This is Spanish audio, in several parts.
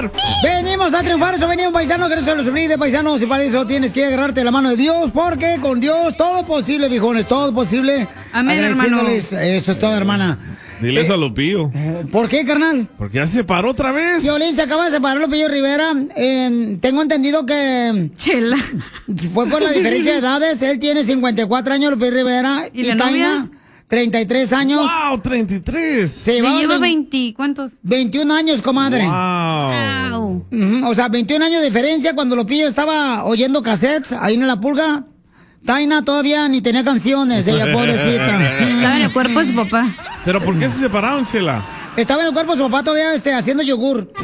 triunfar. Venimos a triunfar, eso venimos, paisano, que no se los olvide, paisano. Si para eso tienes que agarrarte la mano de Dios, porque con Dios todo es posible, viejones, todo es posible. Amén, hermano. Eso es todo, hermana. Dile eso a Lupillo. ¿Por qué, carnal? Porque ya se separó otra vez. Violín, se acaba de separar Lupillo Rivera. Tengo entendido que... Chela. Fue por la diferencia de edades. Él tiene 54 años, Lupillo Rivera. ¿Y la novia? 33 años. ¡Wow! 33. Se Me lleva 20, ¿cuántos? 21 años, comadre. ¡Wow! O sea, 21 años de diferencia cuando Lupillo estaba oyendo cassettes ahí en La Pulga. Taina todavía ni tenía canciones, ella pobrecita. Estaba en el cuerpo de su papá. ¿Pero por qué se separaron, Chela? Estaba en el cuerpo de su papá todavía haciendo yogur.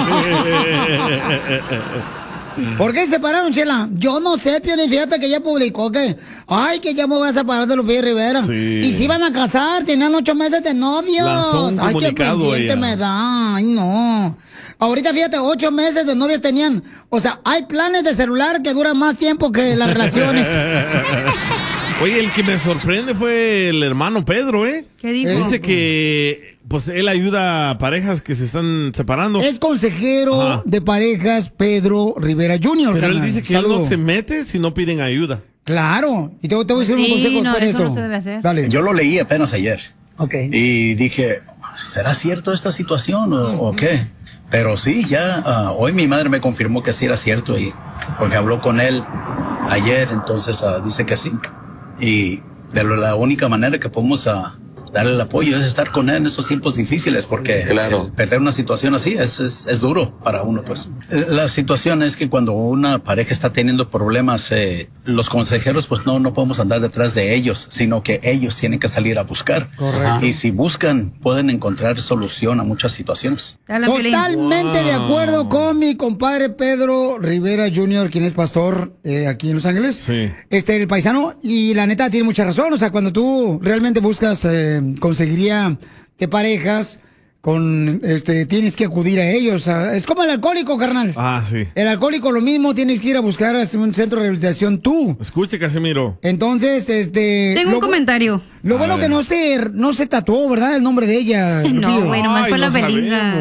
¿Por qué se separaron, Chela? Yo no sé, Piolín, fíjate que ella publicó que... Ay, que ya me voy a separar de Lupillo Rivera. Sí. Y se iban a casar, tenían 8 meses de novios. Lanzó un Ay, qué comunicado pendiente ella. me da. Ay, no. Ahorita, fíjate, 8 meses de novios tenían. O sea, hay planes de celular que duran más tiempo que las relaciones. Oye, el que me sorprende fue el hermano Pedro, ¿eh? ¿Qué dijo? Dice que pues él ayuda a parejas que se están separando. Es consejero Ajá. de parejas Pedro Rivera Jr. Pero él carnal. dice que Saludo. él no se mete si no piden ayuda. Claro. Y te voy a decir un Sí, consejo no, después de eso esto. no se debe hacer. Dale. Yo lo leí apenas ayer. Ok. Y dije, ¿será cierto esta situación o qué? Pero sí, ya hoy mi madre me confirmó que sí era cierto, porque habló con él ayer, entonces dice que sí. Y de la única manera que podemos darle el apoyo es estar con él en esos tiempos difíciles, porque perder una situación así es duro para uno, pues. La situación es que cuando una pareja está teniendo problemas, los consejeros pues no podemos andar detrás de ellos, sino que ellos tienen que salir a buscar. Correcto. Y si buscan, pueden encontrar solución a muchas situaciones. Totalmente de acuerdo con mi compadre Pedro Rivera Jr., quien es pastor aquí en Los Ángeles. Sí. El paisano, y la neta tiene mucha razón. O sea, cuando tú realmente buscas conseguiría de parejas, tienes que acudir a ellos. O sea, es como el alcohólico, carnal. Ah, sí. El alcohólico lo mismo, tienes que ir a buscar a un centro de rehabilitación tú. Escuche, Casimiro. Entonces, Tengo un comentario. Lo bueno que no se tatuó, ¿verdad? El nombre de ella. No, Lupillo. güey, nomás Ay, fue no la Belinda. sabemos.